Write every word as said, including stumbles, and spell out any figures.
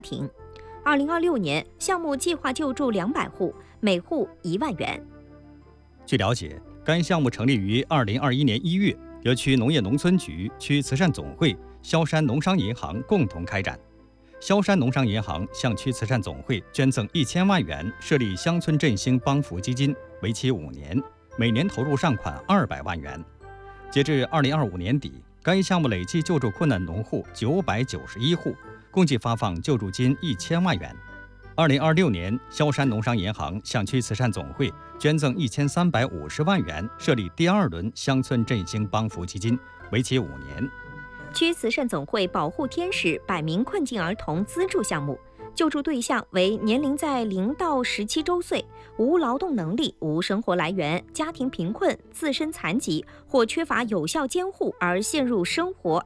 庭。二零二六年，项目计划救助两百户，每户一万元。 据了解，该项目成立于二零二一年一月，由区农业农村局、区慈善总会、萧山农商银行共同开展。萧山农商银行向区慈善总会捐赠一千万元，设立乡村振兴帮扶基金，为期五年，每年投入上款二百万元。截至二零二五年底，该项目累计救助困难农户九百九十一户，共计发放救助金一千万元。二零二六年，萧山农商银行向区慈善总会捐赠一千三百五十万元，设立第二轮乡村振兴帮扶基金，为期五年。 区慈善总会保护天使百名困境儿童资助项目，救助对象为年龄在零到十七周岁、无劳动能力、无生活来源、家庭贫困、自身残疾或缺乏有效监护而陷入生活